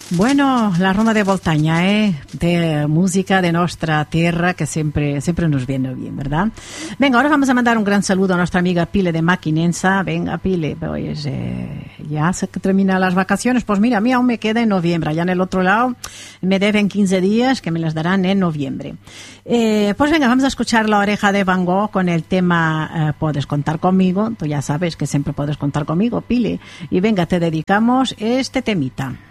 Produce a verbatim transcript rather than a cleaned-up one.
Bueno, la Roma de Voltaña, ¿eh? De música de nuestra tierra que siempre, siempre nos viene bien, ¿verdad? Venga, ahora vamos a mandar un gran saludo a nuestra amiga Pile de Maquinensa. Venga, Pile, pues eh, ya se terminan las vacaciones. Pues mira, a mí aún me queda en noviembre. Allá en el otro lado me deben quince días que me las darán en noviembre. Eh, pues venga, vamos a escuchar La Oreja de Van Gogh con el tema eh, Puedes contar conmigo. Tú ya sabes que siempre puedes contar conmigo, Pile. Y venga, te dedicamos este temita.